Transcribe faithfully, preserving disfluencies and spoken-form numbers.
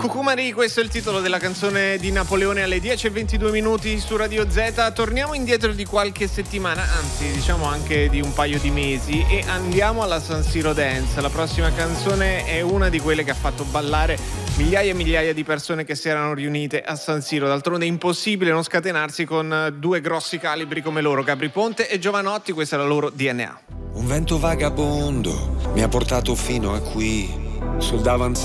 Cucumari, questo è il titolo della canzone di Napoleone alle dieci e ventidue minuti su Radio Z. Torniamo indietro di qualche settimana, anzi diciamo anche di un paio di mesi, e andiamo alla San Siro Dance. La prossima canzone è una di quelle che ha fatto ballare migliaia e migliaia di persone che si erano riunite a San Siro. D'altronde è impossibile non scatenarsi con due grossi calibri come loro, Gabry Ponte e Giovanotti. Questa è la loro D N A. Un vento vagabondo mi ha portato fino a qui, sul davanzale